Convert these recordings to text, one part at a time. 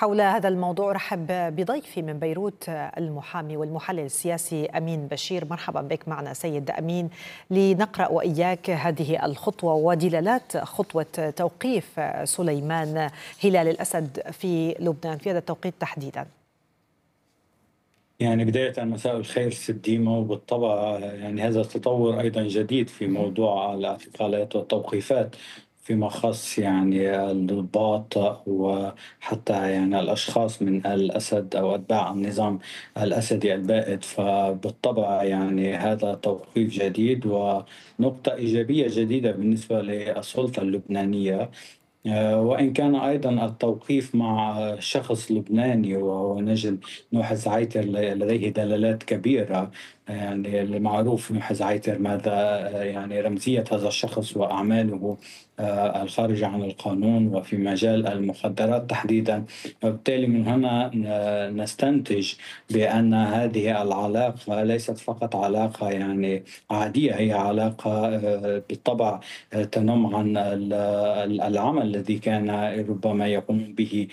حول هذا الموضوع أرحب بضيفي من بيروت المحامي والمحلل السياسي أمين بشير. مرحبا بك معنا سيد أمين، لنقرأ وإياك هذه الخطوة ودلالات خطوة توقيف سليمان هلال الأسد في لبنان في هذا التوقيت تحديدا. يعني بداية مساء الخير ست ديما، وبالطبع يعني هذا التطور أيضا جديد في موضوع الاعتقالات والتوقيفات فيما خص يعني الضباط وحتى يعني الأشخاص من الأسد أو أتباع النظام الأسدي البائد. فبالطبع يعني هذا توقيف جديد ونقطة إيجابية جديدة بالنسبة للسلطة اللبنانية. وإن كان أيضا التوقيف مع شخص لبناني وهو نجل نوح زعيتر لديه دلالات كبيرة. يعني المعروف نوح زعيتر ماذا يعني رمزية هذا الشخص وأعماله الخارجة عن القانون وفي مجال المخدرات تحديدا. وبالتالي من هنا نستنتج بأن هذه العلاقة ليست فقط علاقة يعني عادية، هي علاقة بالطبع تنم عن العمل الذي كان ربما يقوم به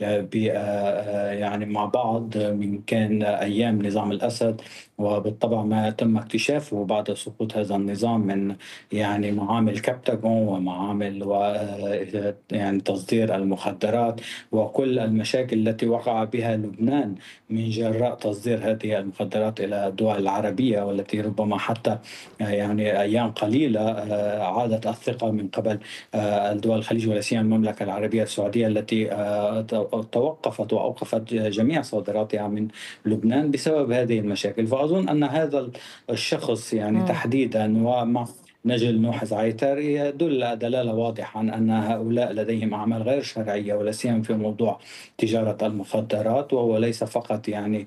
يعني مع بعض من كان أيام نظام الأسد، وبالطبع ما تم اكتشافه بعد سقوط هذا النظام من يعني معامل كبتاغون ومعامل يعني تصدير المخدرات وكل المشاكل التي وقع بها لبنان من جراء تصدير هذه المخدرات إلى الدول العربية، والتي ربما حتى يعني أيام قليلة عادت الثقة من قبل الدول الخليج ولا سيما المملكة العربية السعودية التي توقفت وأوقفت جميع صادراتها من لبنان بسبب هذه المشاكل. فأظن أن هذا الشخص يعني تحديدا ومع نجل نوح زعيتر يدل دلالة واضحة عن أن هؤلاء لديهم أعمال غير شرعية ولا سيما في موضوع تجارة المخدرات، وهو ليس فقط يعني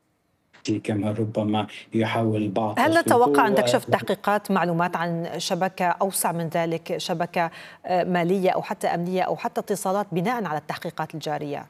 كما ربما يحاول البعض هل نتوقع أن تصفيقه. تكشف تحقيقات معلومات عن شبكة أوسع من ذلك، شبكة مالية أو حتى أمنية أو حتى اتصالات بناء على التحقيقات الجارية؟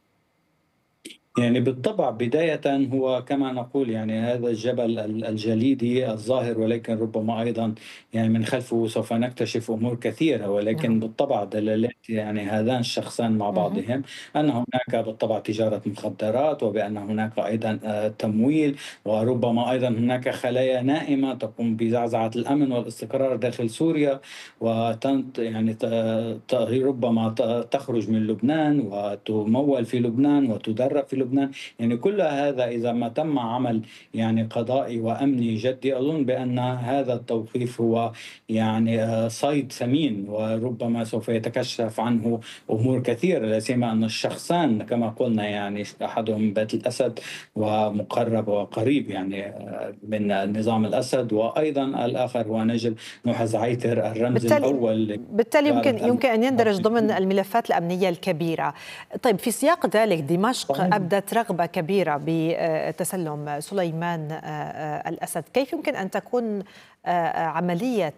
يعني بالطبع بداية هو كما نقول يعني هذا الجبل الجليدي الظاهر، ولكن ربما أيضا يعني من خلفه سوف نكتشف أمور كثيرة. ولكن نعم. بالطبع دلالات يعني هذان الشخصان مع بعضهم أن هناك بالطبع تجارة مخدرات، وبأن هناك أيضا تمويل، وربما أيضا هناك خلايا نائمة تقوم بزعزعة الأمن والاستقرار داخل سوريا، وتنت يعني ربما تخرج من لبنان وتمول في لبنان وتدرب في لبنان. يعني كل هذا إذا ما تم عمل يعني قضائي وأمني جدي، أظن بأن هذا التوقيف هو يعني صيد ثمين، وربما سوف يتكشف عنه أمور كثيرة، لا سيما أن الشخصان كما قلنا يعني أحدهم بيت الأسد ومقرب وقريب يعني من نظام الأسد، وأيضا الآخر هو نجل نوح زعيتر الرمز بالتالي الأول. بالتالي يمكن أن يندرج ضمن الملفات الأمنية الكبيرة. طيب، في سياق ذلك دمشق أبدت رغبة كبيرة بتسلم سليمان الأسد. كيف يمكن أن تكون عملية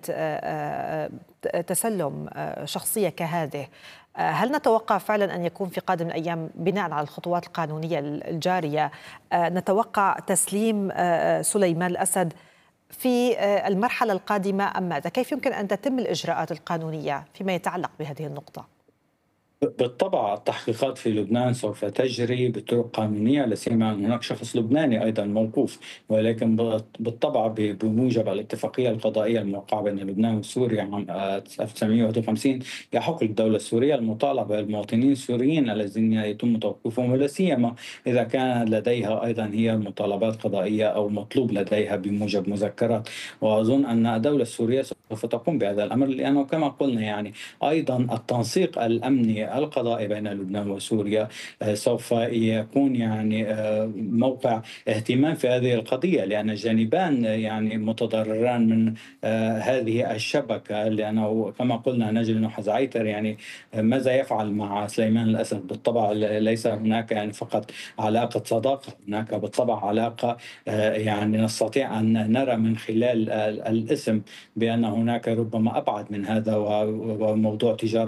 تسلم شخصية كهذه؟ هل نتوقع فعلا أن يكون في قادم الأيام بناء على الخطوات القانونية الجارية نتوقع تسليم سليمان الأسد في المرحلة القادمة أم ماذا؟ كيف يمكن أن تتم الإجراءات القانونية فيما يتعلق بهذه النقطة؟ بالطبع التحقيقات في لبنان سوف تجري بطرق قانونية، لا سيما أن هناك شخص لبناني أيضا موقوف. ولكن بالطبع بموجب الاتفاقية القضائية الموقعة بين لبنان وسوريا عام 1951 يحق للدولة السورية المطالبة بالمواطنين السوريين الذين يتم توقيفهم، ولا سيما إذا كان لديها أيضا هي مطالبات قضائية أو مطلوب لديها بموجب مذكرات. وأظن أن الدولة السورية سوف تقوم بهذا الأمر، لأنه كما قلنا يعني أيضا التنسيق الأمني القضائي بين لبنان وسوريا سوف يكون يعني موقع اهتمام في هذه القضية، لأن الجانبان يعني متضرران من هذه الشبكة. لأنه كما قلنا نجل نوح زعيتر يعني ماذا يفعل مع سليمان الأسد؟ بالطبع ليس هناك يعني فقط علاقة صداقة، هناك بالطبع علاقة يعني نستطيع أن نرى من خلال الاسم بأن هناك ربما أبعد من هذا، وموضوع تجارة